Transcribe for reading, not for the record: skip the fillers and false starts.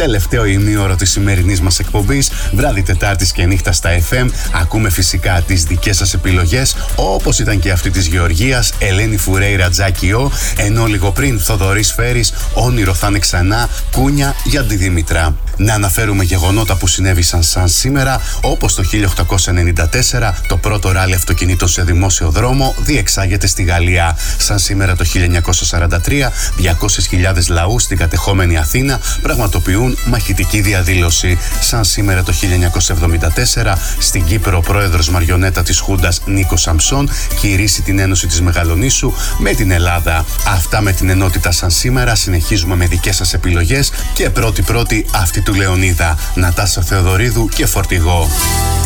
τελευταίο ημίωρο της σημερινής μας εκπομπής, βράδυ Τετάρτης και νύχτα στα FM. Ακούμε φυσικά τις δικές σας επιλογές, όπως ήταν και αυτή της Γεωργίας, Ελένη Φουρέιρα Τζάκιο, ενώ λίγο πριν Θοδωρής Φέρης, Όνειρο θα είναι ξανά, Κούνια για τη Δήμητρα. Να αναφέρουμε γεγονότα που συνέβησαν σαν σήμερα, όπως το 1894 το πρώτο ράλι αυτοκινήτων σε δημόσιο δρόμο διεξάγεται στη Γαλλία. Σαν σήμερα το 1943, 200.000 λαού στην κατεχόμενη Αθήνα πραγματοποιούν μαχητική διαδήλωση. Σαν σήμερα το 1974, στην Κύπρο ο πρόεδρος μαριονέτα της Χούντας Νίκος Σαμψόν κηρύσσει την ένωση της Μεγαλονήσου με την Ελλάδα. Αυτά με την ενότητα σαν σήμερα. Συνεχίζουμε με δικές σας επιλογές και πρώτη αυτή του Λεωνίδα, Νατάσα Θεοδωρίδου και Φορτηγό.